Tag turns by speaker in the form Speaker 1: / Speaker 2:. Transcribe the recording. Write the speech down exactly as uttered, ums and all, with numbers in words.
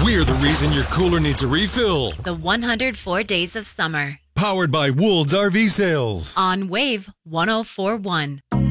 Speaker 1: We're the reason your cooler needs a refill.
Speaker 2: The one hundred four Days of Summer.
Speaker 1: Powered by Woold's R V Sales.
Speaker 2: On Wave one oh four point one.